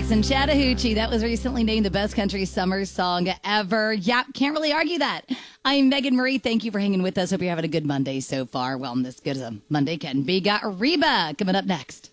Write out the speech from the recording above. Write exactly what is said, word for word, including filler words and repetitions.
Jackson, Chattahoochee. That was recently named the best country summer song ever. Yep, can't really argue that. I'm Megan Marie. Thank you for hanging with us. Hope you're having a good Monday so far. Well, this good as a Monday can be. Got Reba coming up next.